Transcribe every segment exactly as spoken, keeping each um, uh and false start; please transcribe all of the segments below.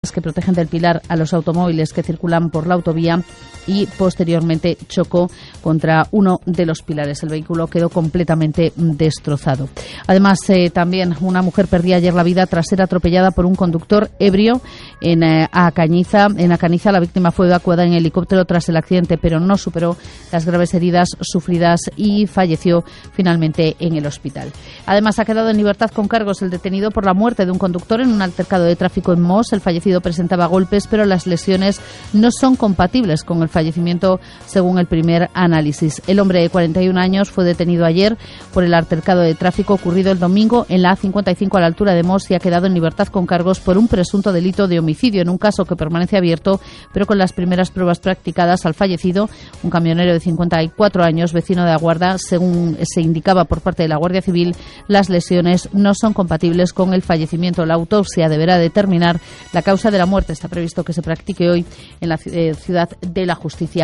que protegen del pilar a los automóviles que circulan por la autovía y posteriormente chocó contra uno de los pilares. El vehículo quedó completamente destrozado. Además, eh, también una mujer perdía ayer la vida tras ser atropellada por un conductor ebrio en eh, Acañiza. En Acaniza la víctima fue evacuada en helicóptero tras el accidente, pero no superó las graves heridas sufridas y falleció finalmente en el hospital. Además, ha quedado en libertad con cargos el detenido por la muerte de un conductor en un altercado de tráfico en Mos. El fallecido presentaba golpes, pero las lesiones no son compatibles con el fallecimiento, según el primer análisis. El hombre de cuarenta y un años fue detenido ayer por el altercado de tráfico ocurrido el domingo en la A cincuenta y cinco a la altura de Mos y ha quedado en libertad con cargos por un presunto delito de homicidio, en un caso que permanece abierto, pero con las primeras pruebas practicadas al fallecido, un camionero de cincuenta y cuatro años, vecino de Aguarda. Según se indicaba por parte de la Guardia Civil, las lesiones no son compatibles con el fallecimiento. La autopsia deberá determinar la causa de la muerte. Está previsto que se practique hoy en la Ciudad de la Justicia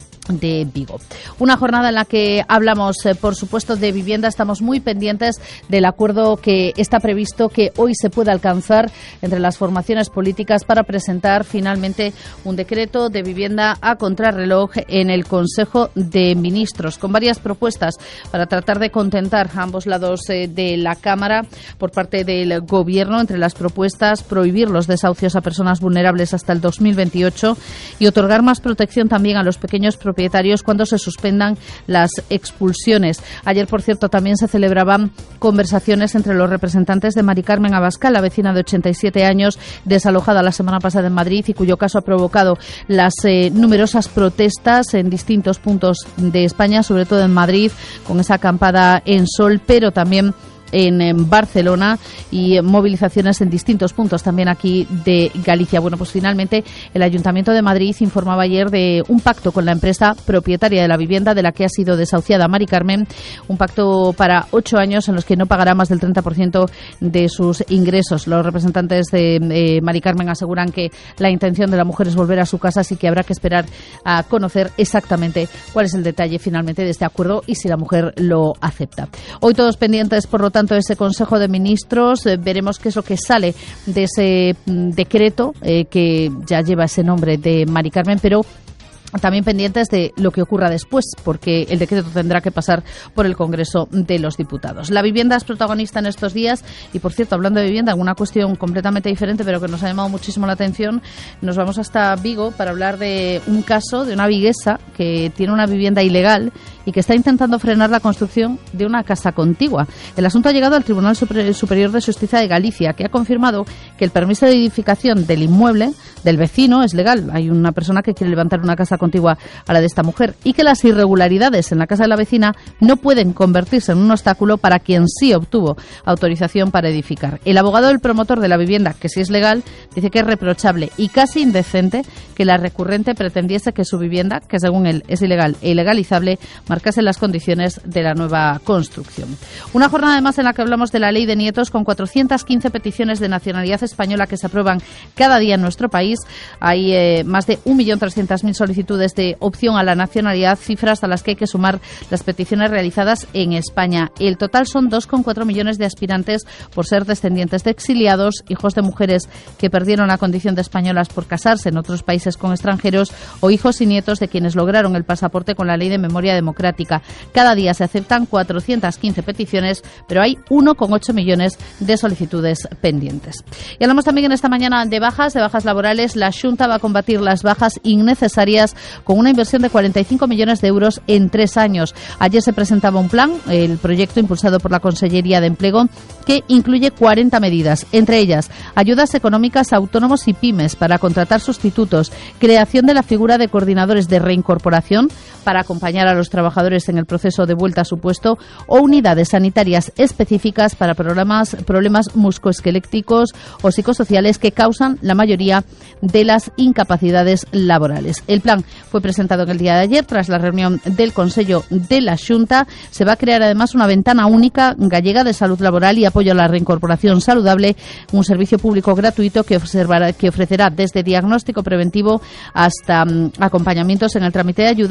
de Vigo. Una jornada en la que hablamos, eh, por supuesto, de vivienda. Estamos muy pendientes del acuerdo que está previsto que hoy se pueda alcanzar entre las formaciones políticas para presentar finalmente un decreto de vivienda a contrarreloj en el Consejo de Ministros, con varias propuestas para tratar de contentar a ambos lados eh, de la Cámara por parte del Gobierno. Entre las propuestas, prohibir los desahucios a personas vulnerables hasta el dos mil veintiocho y otorgar más protección también a los pequeños propietarios propietarios cuando se suspendan las expulsiones. Ayer, por cierto, también se celebraban conversaciones entre los representantes de Mari Carmen Abascal, la vecina de ochenta y siete años, desalojada la semana pasada en Madrid y cuyo caso ha provocado las eh, numerosas protestas en distintos puntos de España, sobre todo en Madrid, con esa acampada en sol, pero también en, en Barcelona y movilizaciones en distintos puntos también aquí de Galicia. Bueno, pues finalmente el Ayuntamiento de Madrid informaba ayer de un pacto con la empresa propietaria de la vivienda de la que ha sido desahuciada Mari Carmen, un pacto para ocho años en los que no pagará más del treinta por ciento de sus ingresos. Los representantes de eh, Mari Carmen aseguran que la intención de la mujer es volver a su casa, así que habrá que esperar a conocer exactamente cuál es el detalle finalmente de este acuerdo y si la mujer lo acepta. Hoy todos pendientes, por lo tanto, ese Consejo de Ministros. Eh, veremos qué es lo que sale de ese mm, decreto eh, que ya lleva ese nombre de Mari Carmen, pero también pendientes de lo que ocurra después, porque el decreto tendrá que pasar por el Congreso de los Diputados. La vivienda es protagonista en estos días y, por cierto, hablando de vivienda, una cuestión completamente diferente, pero que nos ha llamado muchísimo la atención. Nos vamos hasta Vigo para hablar de un caso de una viguesa que tiene una vivienda ilegal y que está intentando frenar la construcción de una casa contigua. El asunto ha llegado al Tribunal Superior de Justicia de Galicia, que ha confirmado que el permiso de edificación del inmueble del vecino es legal. Hay una persona que quiere levantar una casa contigua a la de esta mujer y que las irregularidades en la casa de la vecina no pueden convertirse en un obstáculo para quien sí obtuvo autorización para edificar. El abogado del promotor de la vivienda, que sí es legal, dice que es reprochable y casi indecente que la recurrente pretendiese que su vivienda, que según él es ilegal e ilegalizable, marcase las condiciones de la nueva construcción. Una jornada además en la que hablamos de la ley de nietos, con cuatrocientas quince peticiones de nacionalidad española que se aprueban cada día en nuestro país. Hay eh, más de un millón trescientas mil solicitudes de opción a la nacionalidad, cifras a las que hay que sumar las peticiones realizadas en España. El total son dos coma cuatro millones de aspirantes por ser descendientes de exiliados, hijos de mujeres que perdieron la condición de españolas por casarse en otros países con extranjeros o hijos y nietos de quienes lograron el pasaporte con la Ley de Memoria Democrática. Cada día se aceptan cuatrocientas quince peticiones, pero hay uno coma ocho millones de solicitudes pendientes. Y hablamos también en esta mañana de bajas, de bajas laborales. La Xunta va a combatir las bajas innecesarias con una inversión de cuarenta y cinco millones de euros en tres años. Ayer se presentaba un plan, el proyecto impulsado por la Consellería de Empleo, que incluye cuarenta medidas, entre ellas ayudas económicas a autónomos y pymes para contratar sustitutos, creación de la figura de coordinadores de reincorporación para acompañar a los trabajadores en el proceso de vuelta a su puesto, o unidades sanitarias específicas para problemas, problemas musculoesqueléticos o psicosociales que causan la mayoría de las incapacidades laborales. El plan fue presentado en el día de ayer tras la reunión del Consejo de la Xunta. Se va a crear además una ventana única gallega de salud laboral y apoyo a la reincorporación saludable, un servicio público gratuito que, que ofrecerá desde diagnóstico preventivo hasta um, acompañamientos en el trámite de ayudas y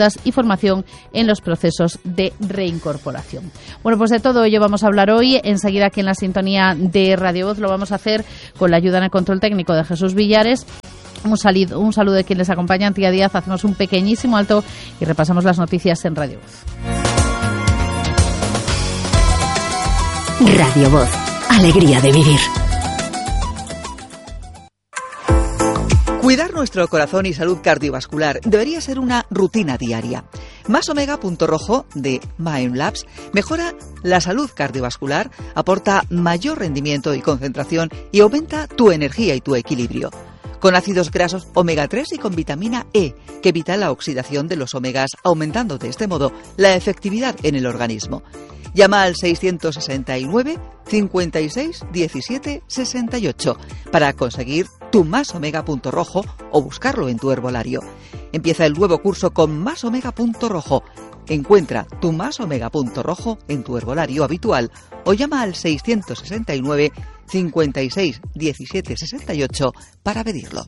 formación en los procesos de reincorporación. Bueno, pues de todo ello vamos a hablar hoy. Enseguida aquí en la sintonía de Radio Voz lo vamos a hacer con la ayuda en el control técnico de Jesús Villares. Un saludo, un saludo de quien les acompaña, Antía Díaz. Hacemos un pequeñísimo alto y repasamos las noticias en Radio Voz. Radio Voz. Alegría de vivir. Cuidar nuestro corazón y salud cardiovascular debería ser una rutina diaria. Más Omega Punto Rojo de Mindlabs mejora la salud cardiovascular, aporta mayor rendimiento y concentración y aumenta tu energía y tu equilibrio. Con ácidos grasos omega tres y con vitamina E, que evita la oxidación de los omegas, aumentando de este modo la efectividad en el organismo. Llama al seiscientos sesenta y nueve, cincuenta y seis, diecisiete, sesenta y ocho para conseguir tu Más Omega Punto Rojo o buscarlo en tu herbolario. Empieza el nuevo curso con Más Omega Punto Rojo. Encuentra tu Más Omega Punto Rojo en tu herbolario habitual o llama al seiscientos sesenta y nueve, cincuenta y seis, diecisiete, sesenta y ocho para pedirlo.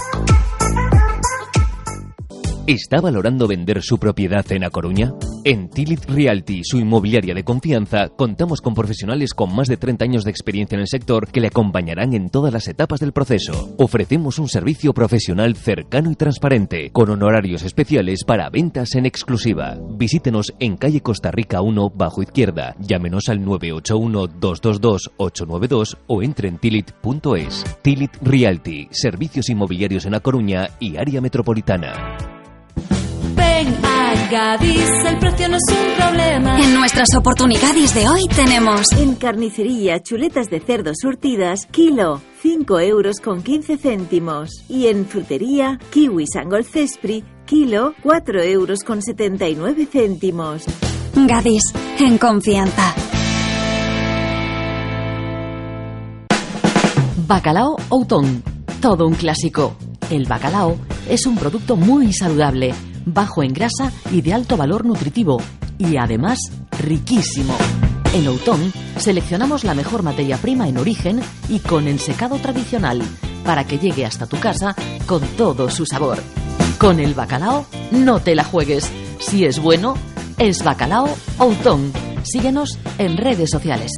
¿Está valorando vender su propiedad en A Coruña? En Tilit Realty, su inmobiliaria de confianza, contamos con profesionales con más de treinta años de experiencia en el sector que le acompañarán en todas las etapas del proceso. Ofrecemos un servicio profesional cercano y transparente, con honorarios especiales para ventas en exclusiva. Visítenos en calle Costa Rica uno, bajo izquierda. Llámenos al nueve ocho uno, dos dos dos, ocho nueve dos o entre en tilit punto es. Tilit Realty, servicios inmobiliarios en A Coruña y área metropolitana. Ven a Gadis, el precio no es un problema. En nuestras oportunidades de hoy tenemos... En carnicería, chuletas de cerdo surtidas, kilo, cinco euros con quince céntimos. Y en frutería, kiwis Angol Cespri, kilo, cuatro euros con setenta y nueve céntimos. Gadis, en confianza. Bacalao Outón, todo un clásico. El bacalao es un producto muy saludable, bajo en grasa y de alto valor nutritivo, y además riquísimo. En Outón seleccionamos la mejor materia prima en origen y con ensecado tradicional, para que llegue hasta tu casa con todo su sabor. Con el bacalao no te la juegues. Si es bueno, es Bacalao Outón. Síguenos en redes sociales.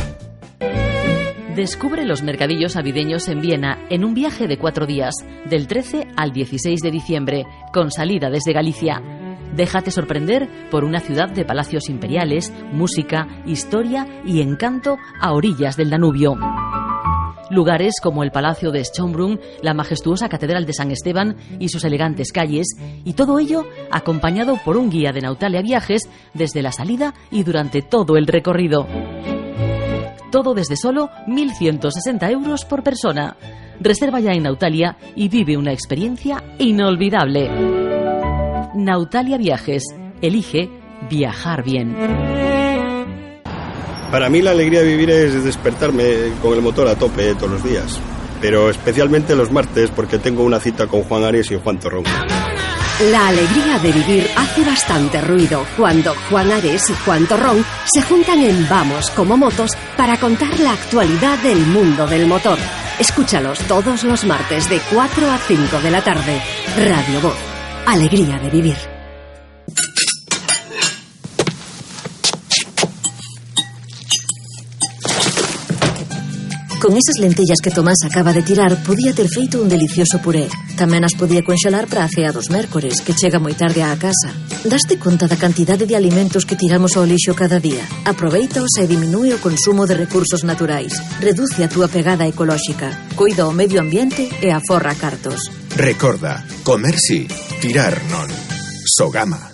Descubre los mercadillos navideños en Viena en un viaje de cuatro días, del trece al dieciséis de diciembre, con salida desde Galicia. Déjate sorprender por una ciudad de palacios imperiales, música, historia y encanto a orillas del Danubio. Lugares como el Palacio de Schönbrunn, la majestuosa Catedral de San Esteban y sus elegantes calles, y todo ello acompañado por un guía de Nautalia Viajes desde la salida y durante todo el recorrido. Todo desde solo mil ciento sesenta euros por persona. Reserva ya en Nautalia y vive una experiencia inolvidable. Nautalia Viajes. Elige viajar bien. Para mí la alegría de vivir es despertarme con el motor a tope todos los días. Pero especialmente los martes porque tengo una cita con Juan Ares y Juan Torrón. La alegría de vivir hace bastante ruido cuando Juan Ares y Juan Torrón se juntan en Vamos como Motos para contar la actualidad del mundo del motor. Escúchalos todos los martes de cuatro a cinco de la tarde. Radio Voz. Alegría de vivir. Con esas lentellas que Tomás acaba de tirar, podía ter feito un delicioso puré. Tamén as podía conxelar para a cea dos mércores, que chega moi tarde á casa. Daste conta da cantidade de alimentos que tiramos ao lixo cada día? Aproveitaos e diminúe o consumo de recursos naturais. Reduce a túa pegada ecolóxica. Cuida o medio ambiente e aforra cartos. Recorda, comer sí, tirar non. Sogama.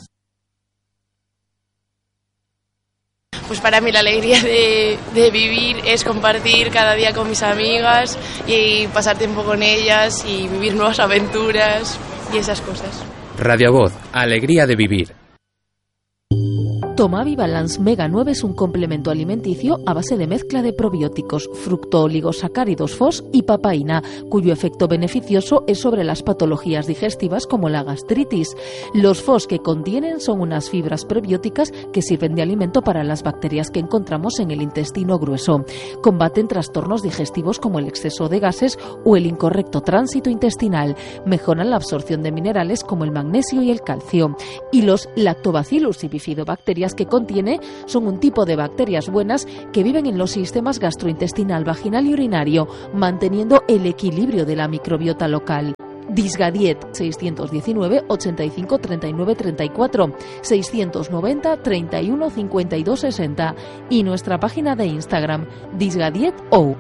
Pues para mí la alegría de, de vivir es compartir cada día con mis amigas y pasar tiempo con ellas y vivir nuevas aventuras y esas cosas. Radio Voz, alegría de vivir. Tomavi Balance Mega nueve es un complemento alimenticio a base de mezcla de probióticos, fructooligosacáridos F O S y papaína, cuyo efecto beneficioso es sobre las patologías digestivas como la gastritis. Los F O S que contienen son unas fibras prebióticas que sirven de alimento para las bacterias que encontramos en el intestino grueso. Combaten trastornos digestivos como el exceso de gases o el incorrecto tránsito intestinal. Mejoran la absorción de minerales como el magnesio y el calcio. Y los Lactobacillus y bifidobacterias que contiene son un tipo de bacterias buenas que viven en los sistemas gastrointestinal, vaginal y urinario, manteniendo el equilibrio de la microbiota local. Disgadiet seiscientos diecinueve ochenta y cinco treinta y nueve treinta y cuatro, seiscientos noventa treinta y uno cincuenta y dos sesenta y nuestra página de Instagram disgadieto.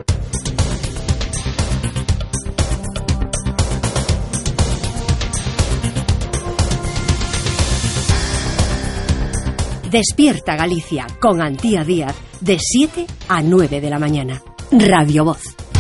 Despierta Galicia con Antía Díaz de siete a nueve de la mañana. Radio Voz.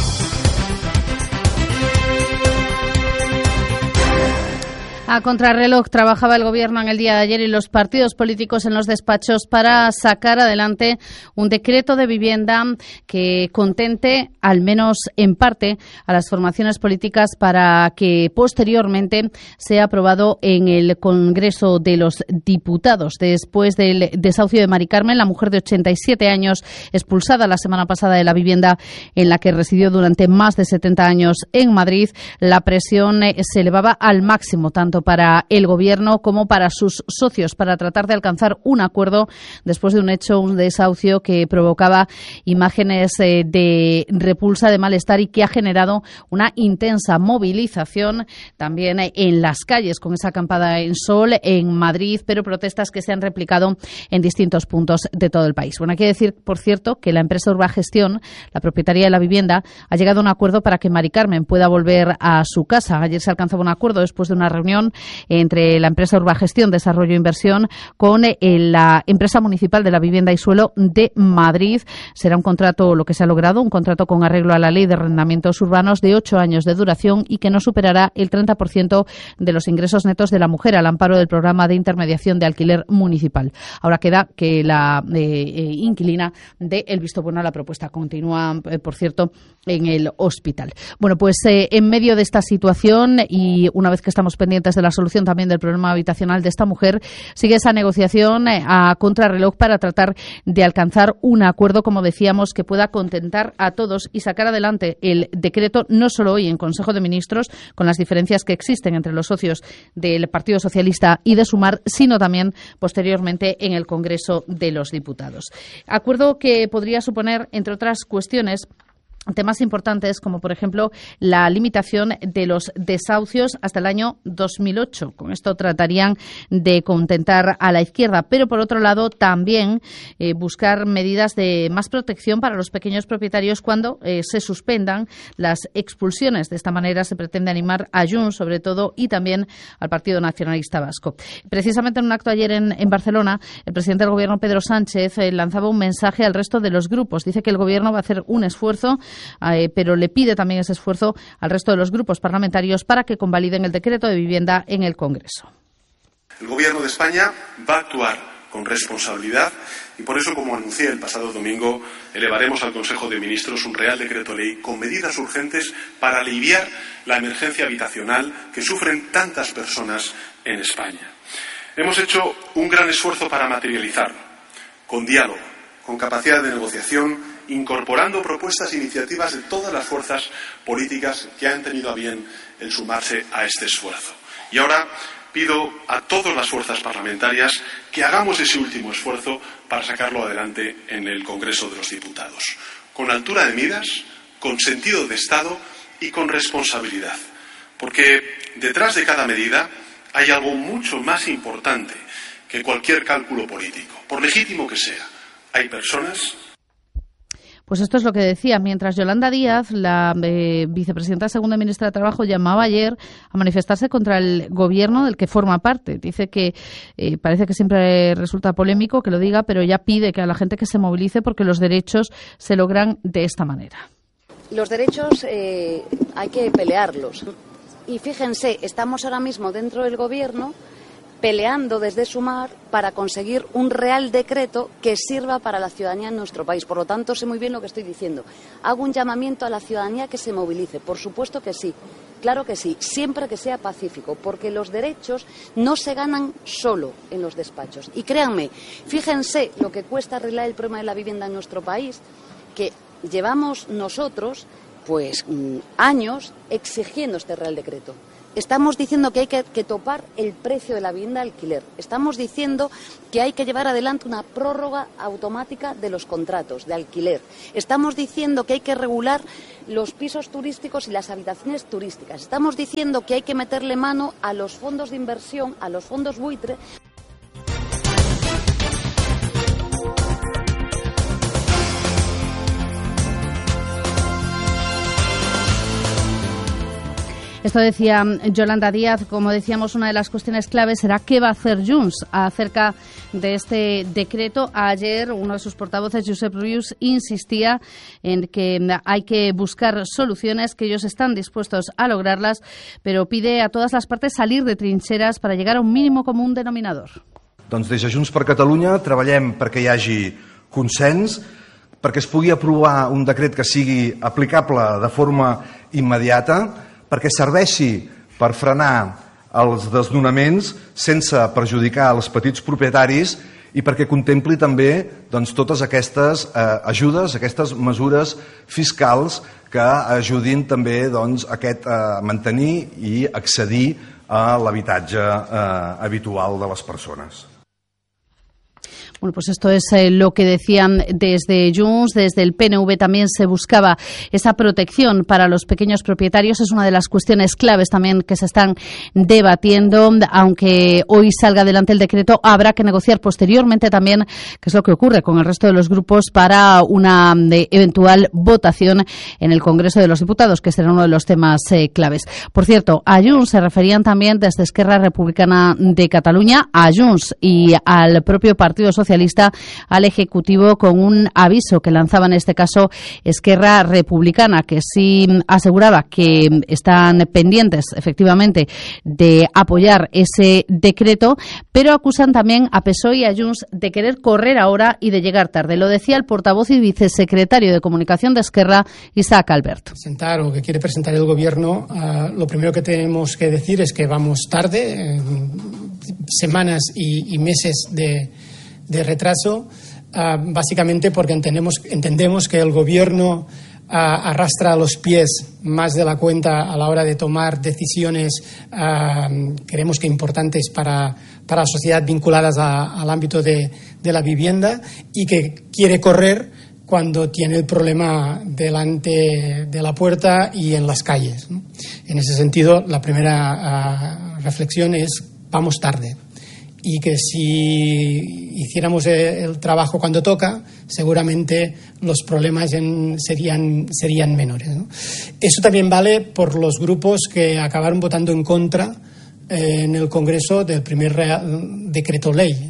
A contrarreloj trabajaba el Gobierno en el día de ayer y los partidos políticos en los despachos para sacar adelante un decreto de vivienda que contente, al menos en parte, a las formaciones políticas para que posteriormente sea aprobado en el Congreso de los Diputados. Después del desahucio de Mari Carmen, la mujer de ochenta y siete años expulsada la semana pasada de la vivienda en la que residió durante más de setenta años en Madrid, la presión se elevaba al máximo, tanto para el Gobierno como para sus socios, para tratar de alcanzar un acuerdo después de un hecho, un desahucio que provocaba imágenes eh, de repulsa, de malestar y que ha generado una intensa movilización también en las calles, con esa acampada en sol en Madrid, pero protestas que se han replicado en distintos puntos de todo el país. Bueno, hay que decir, por cierto, que la empresa Urbagestión, la propietaria de la vivienda, ha llegado a un acuerdo para que Mari Carmen pueda volver a su casa. Ayer se alcanzaba un acuerdo después de una reunión entre la empresa Urbagestión Desarrollo e Inversión con eh, la empresa municipal de la vivienda y suelo de Madrid. Será un contrato, lo que se ha logrado, un contrato con arreglo a la ley de arrendamientos urbanos de ocho años de duración y que no superará el treinta por ciento de los ingresos netos de la mujer al amparo del programa de intermediación de alquiler municipal. Ahora queda que la eh, eh, inquilina dé el visto bueno a la propuesta. Continúa, eh, por cierto, en el hospital. Bueno, pues eh, en medio de esta situación y una vez que estamos pendientes de la solución también del problema habitacional de esta mujer, sigue esa negociación eh, a contrarreloj para tratar de alcanzar un acuerdo, como decíamos, que pueda contentar a todos y sacar adelante el decreto, no solo hoy en Consejo de Ministros, con las diferencias que existen entre los socios del Partido Socialista y de Sumar, sino también posteriormente en el Congreso de los Diputados. Acuerdo que podría suponer, entre otras cuestiones, temas importantes como, por ejemplo, la limitación de los desahucios hasta el año dos mil ocho. Con esto tratarían de contentar a la izquierda, pero por otro lado también eh, buscar medidas de más protección para los pequeños propietarios cuando eh, se suspendan las expulsiones. De esta manera se pretende animar a Junts, sobre todo, y también al Partido Nacionalista Vasco. Precisamente en un acto ayer en, en Barcelona, el presidente del Gobierno, Pedro Sánchez, eh, lanzaba un mensaje al resto de los grupos. Dice que el Gobierno va a hacer un esfuerzo, Eh, pero le pide también ese esfuerzo al resto de los grupos parlamentarios para que convaliden el decreto de vivienda en el Congreso. El Gobierno de España va a actuar con responsabilidad y por eso, como anuncié el pasado domingo, elevaremos al Consejo de Ministros un Real Decreto Ley con medidas urgentes para aliviar la emergencia habitacional que sufren tantas personas en España. Hemos hecho un gran esfuerzo para materializarlo, con diálogo, con capacidad de negociación, incorporando propuestas e iniciativas de todas las fuerzas políticas que han tenido a bien el sumarse a este esfuerzo. Y ahora pido a todas las fuerzas parlamentarias que hagamos ese último esfuerzo para sacarlo adelante en el Congreso de los Diputados, con altura de miras, con sentido de Estado y con responsabilidad. Porque detrás de cada medida hay algo mucho más importante que cualquier cálculo político, por legítimo que sea. Hay personas. Pues esto es lo que decía, mientras Yolanda Díaz, la eh, vicepresidenta segunda ministra de Trabajo, llamaba ayer a manifestarse contra el Gobierno del que forma parte. Dice que eh, parece que siempre resulta polémico que lo diga, pero ya pide que a la gente que se movilice porque los derechos se logran de esta manera. Los derechos eh, hay que pelearlos. Y fíjense, estamos ahora mismo dentro del Gobierno peleando desde Sumar para conseguir un real decreto que sirva para la ciudadanía en nuestro país. Por lo tanto, sé muy bien lo que estoy diciendo. Hago un llamamiento a la ciudadanía que se movilice. Por supuesto que sí, claro que sí, siempre que sea pacífico, porque los derechos no se ganan solo en los despachos. Y créanme, fíjense lo que cuesta arreglar el problema de la vivienda en nuestro país, que llevamos nosotros pues años exigiendo este real decreto. Estamos diciendo que hay que, que topar el precio de la vivienda de alquiler. Estamos diciendo que hay que llevar adelante una prórroga automática de los contratos de alquiler. Estamos diciendo que hay que regular los pisos turísticos y las habitaciones turísticas. Estamos diciendo que hay que meterle mano a los fondos de inversión, a los fondos buitre. Esto decía Yolanda Díaz. Como decíamos, una de las cuestiones claves será qué va a hacer Junts acerca de este decreto. Ayer uno de sus portavoces, Josep Rius, insistía en que hay que buscar soluciones, que ellos están dispuestos a lograrlas, pero pide a todas las partes salir de trincheras para llegar a un mínimo común denominador. Doncs des de Junts per Catalunya treballem perquè hi hagi consens, perquè es pugui aprovar un decret que sigui aplicable de forma immediata, perquè serveixi per frenar els desnonaments sense perjudicar els petits propietaris i perquè contempli també doncs, totes aquestes eh, ajudes, aquestes mesures fiscals que ajudin també doncs, aquest, eh, mantenir i accedir a l'habitatge eh, habitual de les persones. Bueno, pues esto es eh, lo que decían desde Junts. Desde el P N V también se buscaba esa protección para los pequeños propietarios. Es una de las cuestiones claves también que se están debatiendo. Aunque hoy salga adelante el decreto, habrá que negociar posteriormente también qué es lo que ocurre con el resto de los grupos para una de eventual votación en el Congreso de los Diputados, que será uno de los temas eh, claves. Por cierto, a Junts se referían también desde Esquerra Republicana de Cataluña, a Junts y al propio Partido Socialista, al Ejecutivo, con un aviso que lanzaba en este caso Esquerra Republicana, que sí aseguraba que están pendientes efectivamente de apoyar ese decreto, pero acusan también a P S O E y a Junts de querer correr ahora y de llegar tarde. Lo decía el portavoz y vicesecretario de Comunicación de Esquerra, Isaac Albert. Presentar o que quiere presentar el Gobierno, uh, lo primero que tenemos que decir es que vamos tarde, eh, semanas y, y meses de de retraso, uh, básicamente porque entendemos, entendemos que el Gobierno uh, arrastra a los pies más de la cuenta a la hora de tomar decisiones, uh, creemos que importantes para, para la sociedad vinculadas a, al ámbito de, de la vivienda, y que quiere correr cuando tiene el problema delante de la puerta y en las calles, ¿no? En ese sentido, la primera uh, reflexión es: vamos tarde. Y que si hiciéramos el trabajo cuando toca, seguramente los problemas en, serían, serían menores, ¿no? Eso también vale por los grupos que acabaron votando en contra eh, en el Congreso del primer real, decreto ley.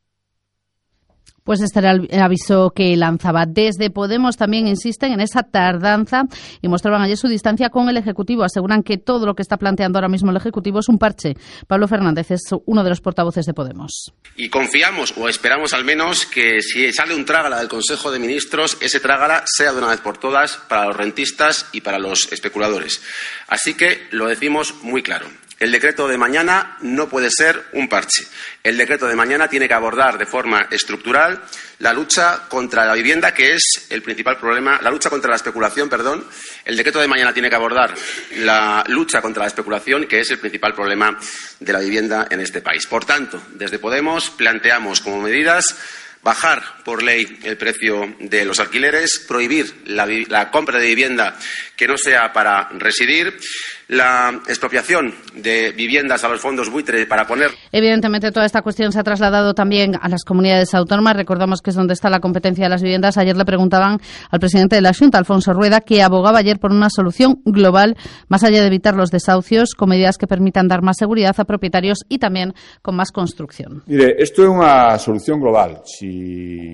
Pues este era el aviso que lanzaba. Desde Podemos también insisten en esa tardanza y mostraban ayer su distancia con el Ejecutivo. Aseguran que todo lo que está planteando ahora mismo el Ejecutivo es un parche. Pablo Fernández es uno de los portavoces de Podemos. Y confiamos, o esperamos al menos, que si sale un trágala del Consejo de Ministros, ese trágala sea de una vez por todas para los rentistas y para los especuladores. Así que lo decimos muy claro. El decreto de mañana no puede ser un parche. El decreto de mañana tiene que abordar de forma estructural la lucha contra la vivienda, que es el principal problema, la lucha contra la especulación, perdón. El decreto de mañana tiene que abordar la lucha contra la especulación, que es el principal problema de la vivienda en este país. Por tanto, desde Podemos planteamos como medidas bajar por ley el precio de los alquileres, prohibir la, la compra de vivienda que no sea para residir, la expropiación de viviendas a los fondos buitre para poner... Evidentemente toda esta cuestión se ha trasladado también a las comunidades autónomas. Recordamos que es donde está la competencia de las viviendas. Ayer le preguntaban al presidente de la Xunta, Alfonso Rueda, que abogaba ayer por una solución global, más allá de evitar los desahucios, con medidas que permitan dar más seguridad a propietarios y también con más construcción. Mire, isto é unha solución global. Si,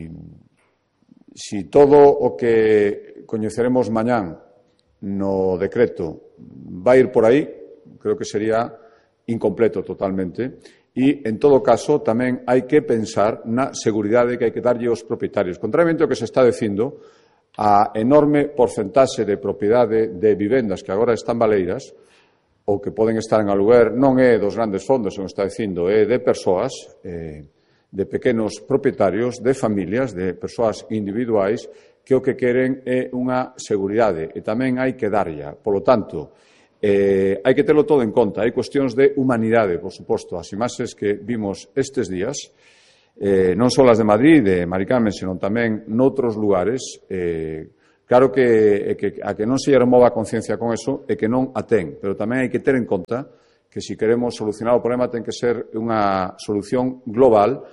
si todo o que coñeceremos mañán no decreto va a ir por aí, creo que sería incompleto totalmente, e, en todo caso, tamén hai que pensar na seguridade que hai que darlle aos propietarios. Contrariamente ao que se está dicindo, a enorme porcentaxe de propiedade de vivendas que agora están baleiras ou que poden estar en aluguer non é dos grandes fondos, como está dicindo, é de persoas, eh, de pequenos propietarios, de familias, de persoas individuais que o que queren é unha seguridade e tamén hai que darlla. Por lo tanto, Eh, hai que terlo todo en conta. Hai cuestións de humanidade, por suposto. As imaxes que vimos estes días, eh, non só as de Madrid, de Mari Carmen, senón tamén noutros lugares, eh, claro que, que a que non se lle remova a conciencia con eso é que non a ten, pero tamén hai que ter en conta que se si queremos solucionar o problema ten que ser unha solución global.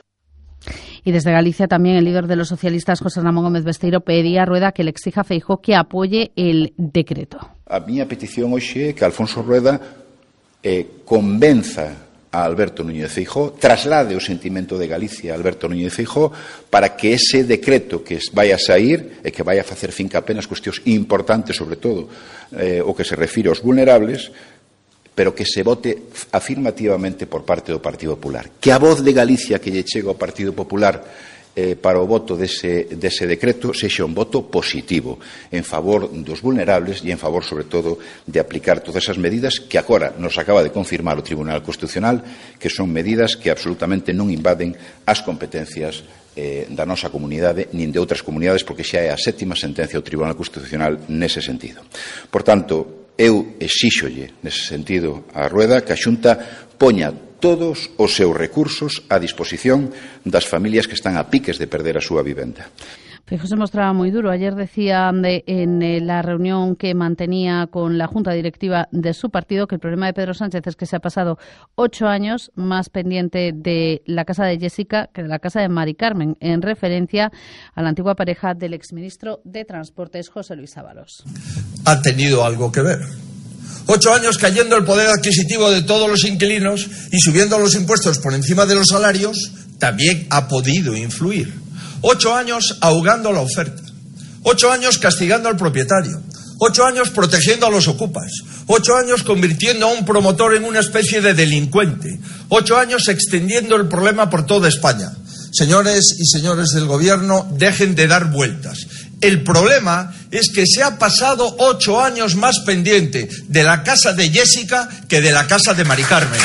Y desde Galicia también el líder de los socialistas, José Ramón Gómez Besteiro, pedía a Rueda que le exija a Feijóo que apoye el decreto. A miña petición hoxe é que Alfonso Rueda eh, convenza a Alberto Núñez Feijóo, traslade o sentimento de Galicia a Alberto Núñez Feijóo para que ese decreto que vai a sair e que vai a facer finca apenas cuestións importantes, sobre todo eh, o que se refire aos vulnerables, pero que se vote afirmativamente por parte do Partido Popular. Que a voz de Galicia que lle chega ao Partido Popular eh, para o voto dese, dese decreto sexa un voto positivo en favor dos vulnerables e en favor, sobre todo, de aplicar todas esas medidas que agora nos acaba de confirmar o Tribunal Constitucional, que son medidas que absolutamente non invaden as competencias eh, da nosa comunidade nin de outras comunidades, porque xa é a sétima sentencia do Tribunal Constitucional nese sentido. Por tanto, eu exíxolle, nese sentido, a Rueda que a Xunta poña todos os seus recursos a disposición das familias que están a piques de perder a súa vivenda. Feijóo se mostraba muy duro. Ayer decía de, en eh, la reunión que mantenía con la Junta Directiva de su partido que el problema de Pedro Sánchez es que se ha pasado ocho años más pendiente de la casa de Jessica que de la casa de Mari Carmen, en referencia a la antigua pareja del exministro de Transportes, José Luis Ábalos. Ha tenido algo que ver. Ocho años cayendo el poder adquisitivo de todos los inquilinos y subiendo los impuestos por encima de los salarios también ha podido influir. Ocho años ahogando la oferta. Ocho años castigando al propietario. Ocho años protegiendo a los ocupas. Ocho años convirtiendo a un promotor en una especie de delincuente. Ocho años extendiendo el problema por toda España. Señores y señores del Gobierno, dejen de dar vueltas. El problema es que se ha pasado ocho años más pendiente de la casa de Jessica que de la casa de Mari Carmen.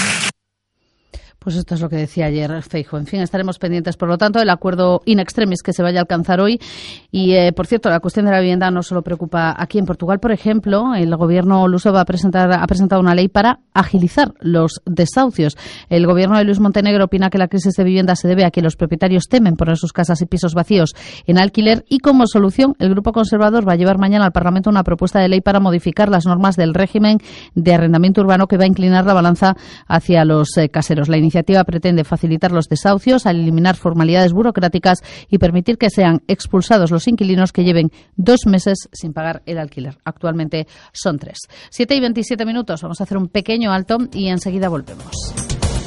Pues esto es lo que decía ayer Feijóo. En fin, estaremos pendientes, por lo tanto, del acuerdo in extremis que se vaya a alcanzar hoy. Y, eh, por cierto, la cuestión de la vivienda no solo preocupa aquí en Portugal. Por ejemplo, el gobierno luso va a presentar, ha presentado una ley para agilizar los desahucios. El gobierno de Luis Montenegro opina que la crisis de vivienda se debe a que los propietarios temen poner sus casas y pisos vacíos en alquiler y, como solución, el Grupo Conservador va a llevar mañana al Parlamento una propuesta de ley para modificar las normas del régimen de arrendamiento urbano que va a inclinar la balanza hacia los eh, caseros. La La iniciativa pretende facilitar los desahucios al eliminar formalidades burocráticas y permitir que sean expulsados los inquilinos que lleven dos meses sin pagar el alquiler. Actualmente son tres. Siete y veintisiete minutos. Vamos a hacer un pequeño alto y enseguida volvemos.